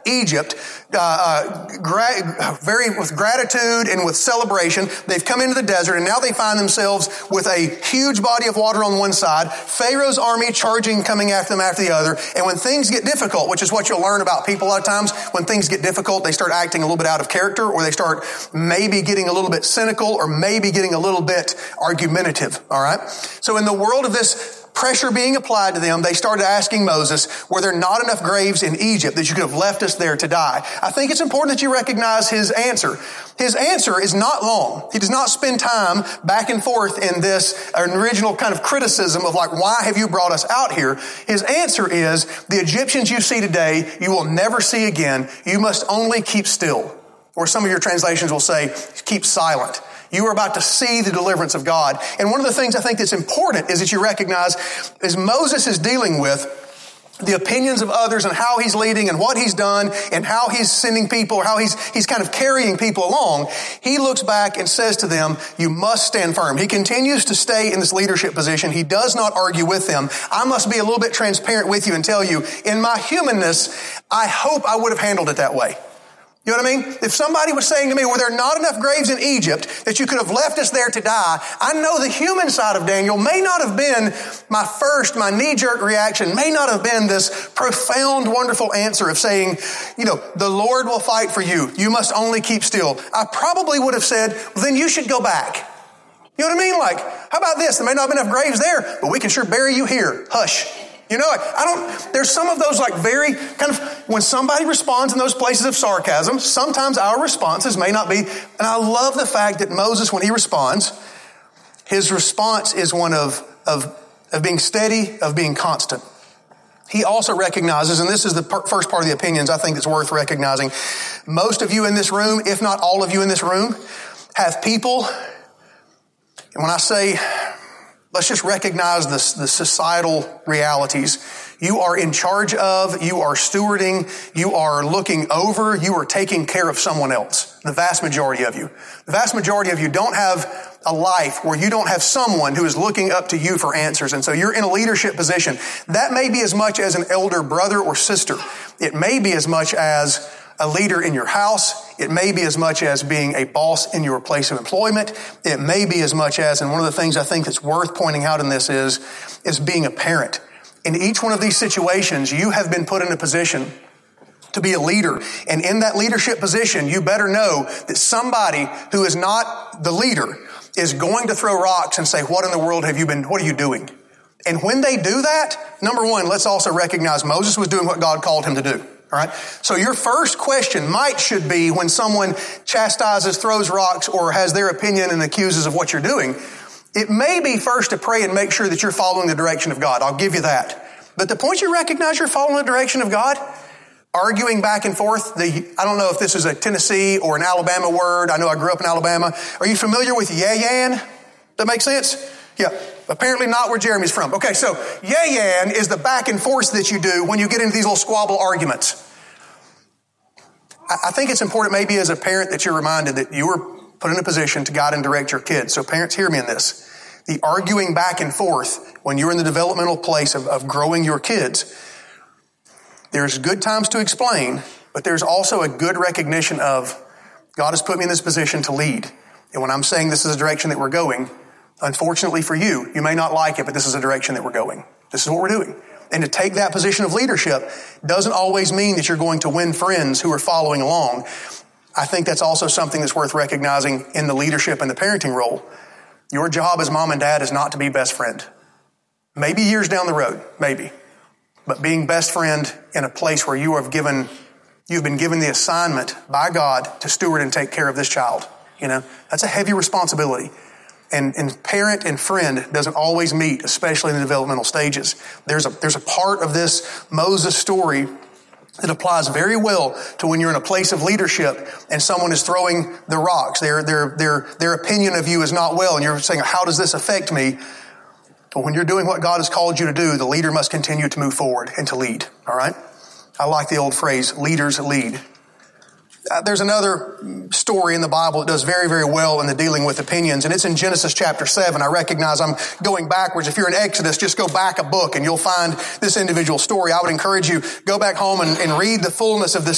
Egypt, with gratitude and with celebration. They've come into the desert, and now they find themselves with a huge body of water on one side, Pharaoh's army charging, coming after them after the other. And when things get difficult, which is what you'll learn about people a lot of times, when things get difficult, they start acting a little bit out of character, or they start maybe getting a little bit cynical, or maybe getting a little bit argumentative. All right? So in the world of this pressure being applied to them, they started asking Moses, were there not enough graves in Egypt that you could have left us there to die? I think it's important that you recognize his answer. His answer is not long. He does not spend time back and forth in this original kind of criticism of like, why have you brought us out here? His answer is, the Egyptians you see today, you will never see again. You must only keep still. Or some of your translations will say, keep silent. You are about to see the deliverance of God. And one of the things I think that's important is that you recognize, as Moses is dealing with the opinions of others and how he's leading and what he's done and how he's sending people, or how he's kind of carrying people along, he looks back and says to them, you must stand firm. He continues to stay in this leadership position. He does not argue with them. I must be a little bit transparent with you and tell you, in my humanness, I hope I would have handled it that way. You know what I mean? If somebody was saying to me, were there not enough graves in Egypt that you could have left us there to die? I know the human side of Daniel may not have been my knee-jerk reaction, may not have been this profound, wonderful answer of saying, the Lord will fight for you. You must only keep still. I probably would have said, well, then you should go back. You know what I mean? Like, how about this? There may not have been enough graves there, but we can sure bury you here. Hush. There's some of those like very kind of, when somebody responds in those places of sarcasm, sometimes our responses may not be, and I love the fact that Moses, when he responds, his response is one of being steady, of being constant. He also recognizes, and this is the first part of the opinions I think that's worth recognizing, most of you in this room, if not all of you in this room, have people, and when I say, let's just recognize the societal realities. You are in charge of, you are stewarding, you are looking over, you are taking care of someone else. The vast majority of you. The vast majority of you don't have a life where you don't have someone who is looking up to you for answers. And so you're in a leadership position. That may be as much as an elder brother or sister. It may be as much as a leader in your house. It may be as much as being a boss in your place of employment. It may be as much as, and one of the things I think that's worth pointing out in this is being a parent. In each one of these situations, you have been put in a position to be a leader. And in that leadership position, you better know that somebody who is not the leader is going to throw rocks and say, what in the world what are you doing? And when they do that, number one, let's also recognize Moses was doing what God called him to do. All right. So your first question should be when someone chastises, throws rocks, or has their opinion and accuses of what you're doing. It may be first to pray and make sure that you're following the direction of God. I'll give you that. But the point you recognize you're following the direction of God, arguing back and forth. I don't know if this is a Tennessee or an Alabama word. I know I grew up in Alabama. Are you familiar with yayan? That makes sense? Yeah. Apparently not where Jeremy's from. Okay, so yayan is the back and forth that you do when you get into these little squabble arguments. I think it's important maybe as a parent that you're reminded that you were put in a position to guide and direct your kids. So parents, hear me in this. The arguing back and forth when you're in the developmental place of growing your kids, there's good times to explain, but there's also a good recognition of God has put me in this position to lead. And when I'm saying this is a direction that we're going, unfortunately for you, you may not like it, but this is a direction that we're going. This is what we're doing. And to take that position of leadership doesn't always mean that you're going to win friends who are following along. I think that's also something that's worth recognizing in the leadership and the parenting role. Your job as mom and dad is not to be best friend. Maybe years down the road, maybe. But being best friend in a place where you've been given the assignment by God to steward and take care of this child. That's a heavy responsibility. And parent and friend doesn't always meet, especially in the developmental stages. There's a part of this Moses story that applies very well to when you're in a place of leadership and someone is throwing the rocks. Their opinion of you is not well, and you're saying, how does this affect me? But when you're doing what God has called you to do, the leader must continue to move forward and to lead. All right? I like the old phrase, leaders lead. There's another story in the Bible that does very, very well in the dealing with opinions, and it's in Genesis chapter 7. I recognize I'm going backwards. If you're in Exodus, just go back a book and you'll find this individual story. I would encourage you, go back home and read the fullness of this